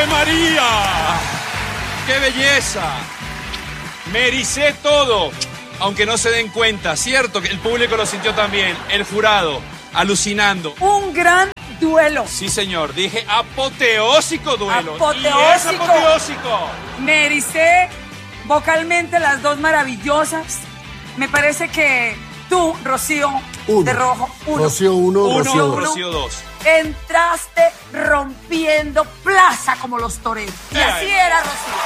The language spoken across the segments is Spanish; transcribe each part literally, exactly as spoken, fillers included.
¡Ave María! ¡Qué belleza! Me ericé todo, aunque no se den cuenta, ¿cierto? Que el público lo sintió también, el jurado, alucinando. Un gran duelo. Sí, señor, dije apoteósico duelo. Apoteósico. Y es apoteósico. Me ericé vocalmente las dos maravillosas. Me parece que tú, Rocío, uno. de rojo, uno. Rocío uno, Uno, Rocío dos. Rocío dos. Entraste rompiendo plaza como los toreros. Y Ay. así era, Rocío.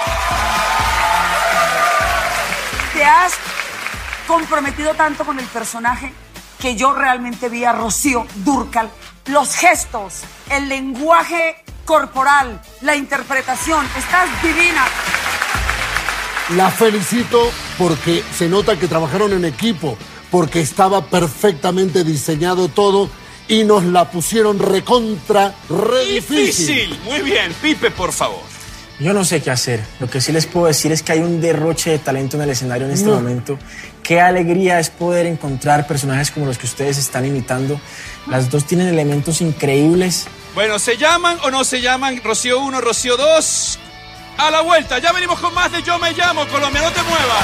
Te has comprometido tanto con el personaje que yo realmente vi a Rocío Dúrcal. Los gestos, el lenguaje corporal, la interpretación. Estás divina. La felicito porque se nota que trabajaron en equipo, porque estaba perfectamente diseñado todo y nos la pusieron recontra, re difícil. Difícil. Muy bien, Pipe, por favor. Yo no sé qué hacer. Lo que sí les puedo decir es que hay un derroche de talento en el escenario en este No. momento. Qué alegría es poder encontrar personajes como los que ustedes están imitando. Las dos tienen elementos increíbles. Bueno, ¿se llaman o no se llaman Rocío uno, Rocío dos? A la vuelta, ya venimos con más de Yo Me Llamo, Colombia, no te muevas.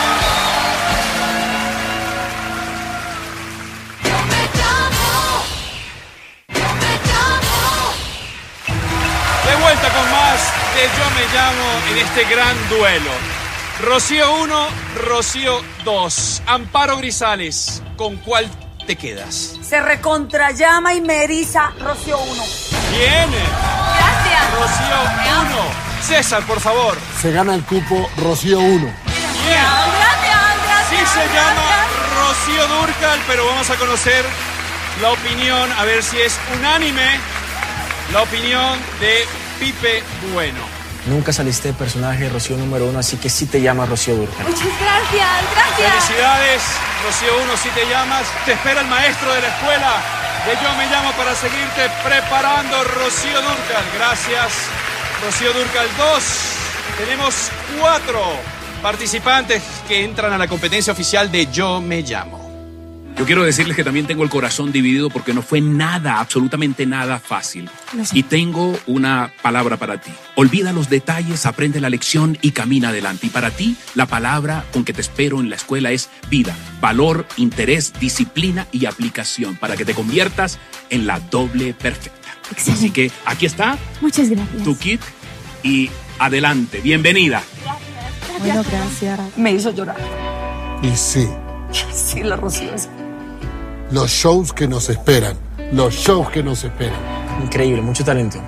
De vuelta con más de Yo Me Llamo en este gran duelo. Rocío uno, Rocío dos. Amparo Grisales, ¿con cuál te quedas? Se recontrallama y me eriza Rocío uno. Viene. Gracias. Rocío uno. César, por favor. Se gana el cupo Rocío uno. Bien. Gracias, Sí gracias. se llama Rocío Dúrcal, pero vamos a conocer la opinión, a ver si es unánime, la opinión de Pipe Bueno. Nunca saliste de personaje Rocío número uno, así que sí te llamas Rocío Dúrcal. Muchas gracias, gracias. Felicidades, Rocío uno, si te llamas. Te espera el maestro de la escuela de Yo Me Llamo para seguirte preparando, Rocío Dúrcal. Gracias, Rocío Dúrcal dos. Tenemos cuatro participantes que entran a la competencia oficial de Yo Me Llamo. Yo quiero decirles que también tengo el corazón dividido porque no fue nada, absolutamente nada fácil. Y tengo una palabra para ti. Olvida los detalles, aprende la lección y camina adelante. Y para ti, la palabra con que te espero en la escuela es vida, valor, interés, disciplina y aplicación para que te conviertas en la doble perfecta. Excelente. Así que aquí está Muchas gracias. tu kit y adelante. Bienvenida. Bueno, gracias. Me hizo llorar. Y sí, Sí, la Rocío es. los shows que nos esperan. Los shows que nos esperan. Increíble, mucho talento.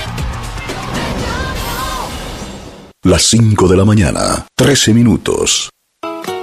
Las cinco de la mañana, trece minutos.